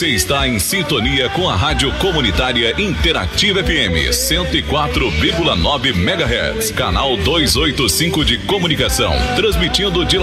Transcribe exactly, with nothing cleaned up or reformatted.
Você está em sintonia com a Rádio Comunitária Interativa F M cento e quatro vírgula nove megahertz, canal duzentos e oitenta e cinco de comunicação, transmitindo de